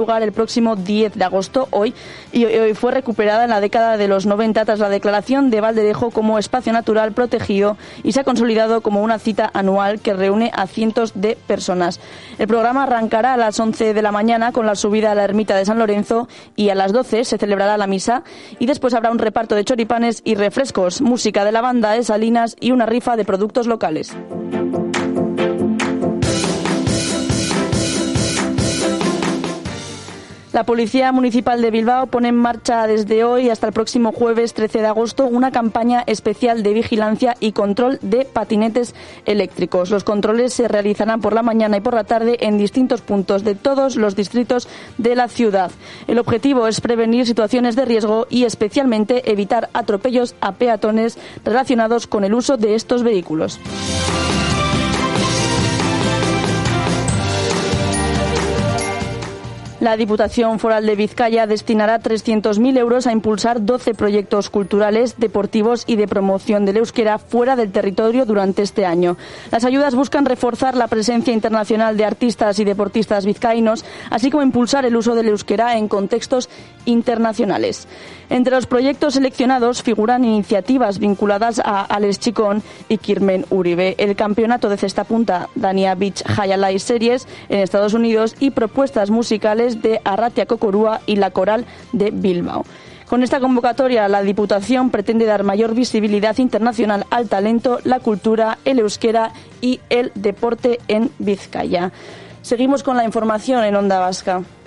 lugar el próximo 10 de agosto, hoy fue recuperada en la década de los 90 tras la declaración de Valderejo como espacio natural protegido y se ha consolidado como una cita anual que reúne a cientos de personas. El programa arrancará a las 11 de la mañana con la subida a la ermita de San Lorenzo y a las 12 se celebrará la misa y después habrá un reparto de choripanes y refrescos, música de la banda de Salinas y una rifa de productos locales. La Policía Municipal de Bilbao pone en marcha desde hoy hasta el próximo jueves 13 de agosto una campaña especial de vigilancia y control de patinetes eléctricos. Los controles se realizarán por la mañana y por la tarde en distintos puntos de todos los distritos de la ciudad. El objetivo es prevenir situaciones de riesgo y especialmente evitar atropellos a peatones relacionados con el uso de estos vehículos. La Diputación Foral de Vizcaya destinará 300.000 euros a impulsar 12 proyectos culturales, deportivos y de promoción del euskera fuera del territorio durante este año. Las ayudas buscan reforzar la presencia internacional de artistas y deportistas vizcaínos, así como impulsar el uso del euskera en contextos internacionales. Entre los proyectos seleccionados figuran iniciativas vinculadas a Alex Chicón y Kirmen Uribe, el campeonato de cesta punta Dania Beach Highlight Series en Estados Unidos y propuestas musicales de Arratia Cocorúa y la Coral de Bilbao. Con esta convocatoria, la Diputación pretende dar mayor visibilidad internacional al talento, la cultura, el euskera y el deporte en Vizcaya. Seguimos con la información en Onda Vasca.